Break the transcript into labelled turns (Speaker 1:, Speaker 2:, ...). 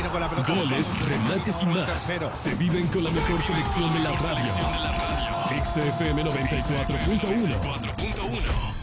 Speaker 1: Martino con la pelota.
Speaker 2: Goles, remates y más. Se viven con la mejor selección de la radio. XFM 94.1.